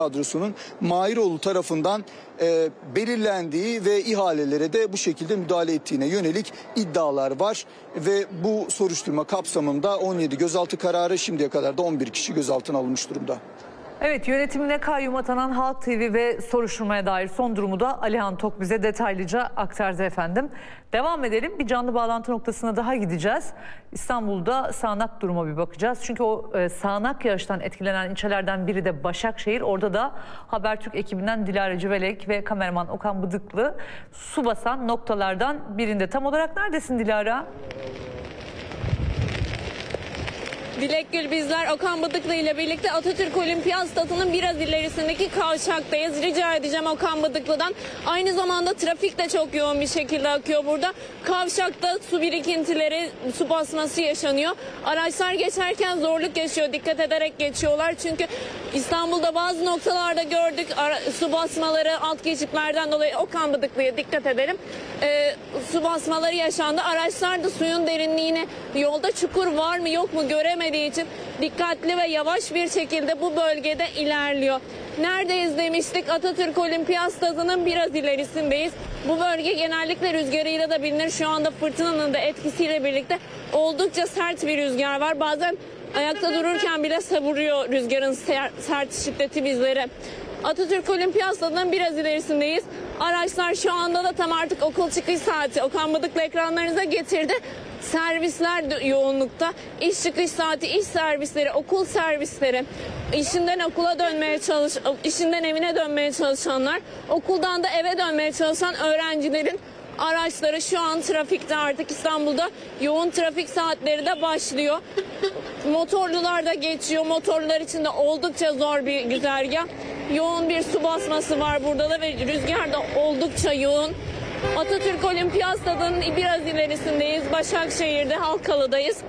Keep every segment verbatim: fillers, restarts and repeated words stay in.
kadrosunun Mahiroğlu tarafından e, belirlendiği ve ihalelere de bu şekilde müdahale ettiğine yönelik iddialar var. Ve bu soruşturma kapsamında on yedi gözaltı kararı, şimdiye kadar da on bir kişi gözaltına alınmış durumda. Evet, yönetimine kayyum atanan Halk T V ve soruşturmaya dair son durumu da Alihan Tok bize detaylıca aktardı efendim. Devam edelim. Bir canlı bağlantı noktasına daha gideceğiz. İstanbul'da sağanak duruma bir bakacağız. Çünkü o e, sağanak yağıştan etkilenen ilçelerden biri de Başakşehir. Orada da Habertürk ekibinden Dilara Civelek ve kameraman Okan Bıdıklı su basan noktalardan birinde. Tam olarak neredesin Dilara? Dilek Gül, bizler Okan Bıdıklı ile birlikte Atatürk Olimpiyat Stadı'nın biraz ilerisindeki kavşaktayız. Rica edeceğim Okan Bıdıklı'dan. Aynı zamanda trafik de çok yoğun bir şekilde akıyor burada. Kavşakta su birikintileri, su basması yaşanıyor. Araçlar geçerken zorluk yaşıyor. Dikkat ederek geçiyorlar. Çünkü İstanbul'da bazı noktalarda gördük ara, su basmaları alt geçitlerden dolayı. Okan Bıdıklı'ya dikkat edelim. Ee, su basmaları yaşandı. Araçlar da suyun derinliğini, yolda çukur var mı yok mu göremedi için dikkatli ve yavaş bir şekilde bu bölgede ilerliyor. Neredeyiz demiştik? Atatürk Olimpiyat Stadı'nın biraz ilerisindeyiz. Bu bölge genellikle rüzgarıyla da bilinir. Şu anda fırtınanın da etkisiyle birlikte oldukça sert bir rüzgar var. Bazen ayakta dururken bile savuruyor rüzgarın sert şiddeti bizleri. Atatürk Olimpiyat Stadı'nın biraz ilerisindeyiz. Araçlar şu anda da tam artık okul çıkış saati. Okan Bıdıklı ekranlarınıza getirdi. Servisler yoğunlukta. İş çıkış saati, iş servisleri, okul servisleri, işinden okula dönmeye çalış, işinden evine dönmeye çalışanlar, okuldan da eve dönmeye çalışan öğrencilerin araçları şu an trafikte. Artık İstanbul'da yoğun trafik saatleri de başlıyor. Motorlular da geçiyor. Motorlular için de oldukça zor bir güzergah. Yoğun bir su basması var burada da ve rüzgar da oldukça yoğun. Atatürk Olimpiyat Stadı'nın biraz ilerisindeyiz. Başakşehir'de, Halkalı'dayız.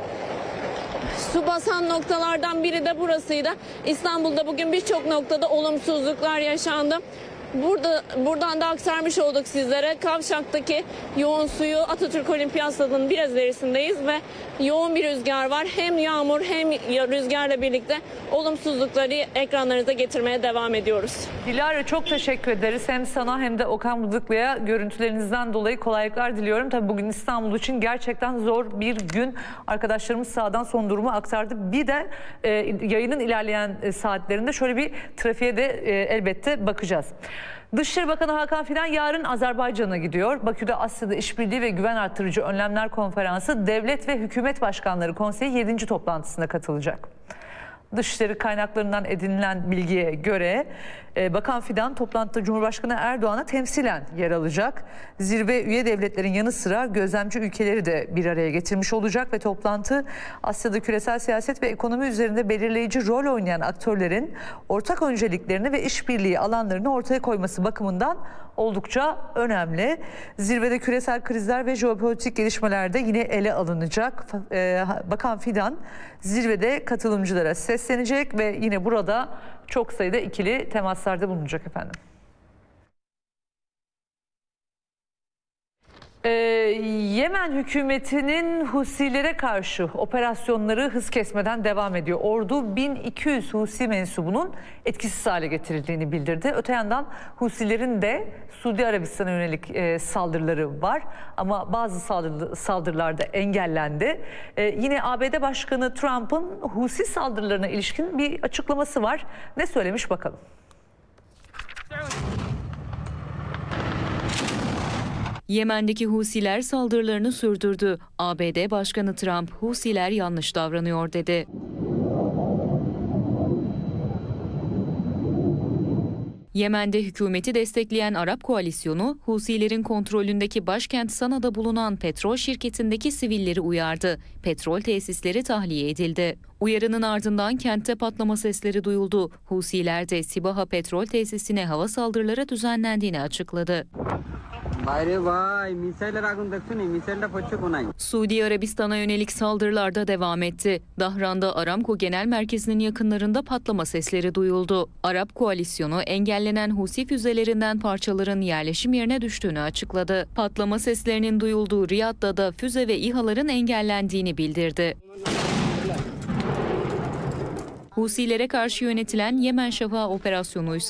Su basan noktalardan biri de burasıydı. İstanbul'da bugün birçok noktada olumsuzluklar yaşandı. Burada buradan da aktarmış olduk sizlere. Kavşaktaki yoğun suyu Atatürk Olimpiyat Stadı'nın biraz ilerisindeyiz ve yoğun bir rüzgar var. Hem yağmur hem rüzgarla birlikte olumsuzlukları ekranlarınıza getirmeye devam ediyoruz. Dilara, çok teşekkür ederiz. Hem sana hem de Okan Bıdıklı'ya görüntülerinizden dolayı kolaylıklar diliyorum. Tabii bugün İstanbul için gerçekten zor bir gün. Arkadaşlarımız sağdan son durumu aktardı. Bir de e, yayının ilerleyen e, saatlerinde şöyle bir trafiğe de e, elbette bakacağız. Dışişleri Bakanı Hakan Fidan yarın Azerbaycan'a gidiyor. Bakü'de Asya'da İşbirliği ve Güven Artırıcı Önlemler Konferansı Devlet ve Hükümet Başkanları Konseyi yedinci toplantısına katılacak. Dışişleri kaynaklarından edinilen bilgiye göre e, Bakan Fidan toplantıda Cumhurbaşkanı Erdoğan'a temsilen yer alacak. Zirve üye devletlerin yanı sıra gözlemci ülkeleri de bir araya getirmiş olacak ve toplantı Asya'da küresel siyaset ve ekonomi üzerinde belirleyici rol oynayan aktörlerin ortak önceliklerini ve işbirliği alanlarını ortaya koyması bakımından oldukça önemli. Zirvede küresel krizler ve jeopolitik gelişmeler de yine ele alınacak. E, Bakan Fidan zirvede katılımcılara seslenecek ve yine burada çok sayıda ikili temaslarda bulunacak efendim. Ee, Yemen hükümetinin Husilere karşı operasyonları hız kesmeden devam ediyor. Ordu bin iki yüz Husi mensubunun etkisiz hale getirildiğini bildirdi. Öte yandan Husilerin de Suudi Arabistan'a yönelik e, saldırıları var ama bazı saldırı, saldırılar da engellendi. E, yine A B D Başkanı Trump'ın Husi saldırılarına ilişkin bir açıklaması var. Ne söylemiş bakalım. Yemen'deki Husiler saldırılarını sürdürdü. A B D Başkanı Trump, Husiler yanlış davranıyor dedi. Yemen'de hükümeti destekleyen Arap koalisyonu, Husilerin kontrolündeki başkent Sana'da bulunan petrol şirketindeki sivilleri uyardı. Petrol tesisleri tahliye edildi. Uyarının ardından kentte patlama sesleri duyuldu. Husiler de Sibaha petrol tesisine hava saldırıları düzenlendiğini açıkladı. Suudi Arabistan'a yönelik saldırılar da devam etti. Dahran'da Aramco Genel Merkezi'nin yakınlarında patlama sesleri duyuldu. Arap koalisyonu engellenen Husi füzelerinden parçaların yerleşim yerine düştüğünü açıkladı. Patlama seslerinin duyulduğu Riyad'da da füze ve İHA'ların engellendiğini bildirdi. Husilere karşı yönetilen Yemen Şafak operasyonu ise